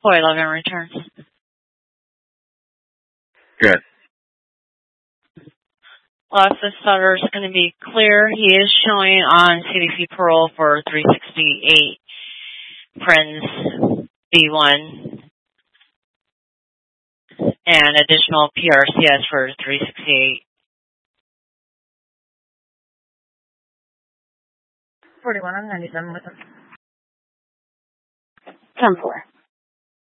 Boy, 11 returns. Good. Last starter is going to be clear. He is showing on CDC parole for 368 Prince B1 and additional PRCS for 368. 41 on 97 with him. 10-4.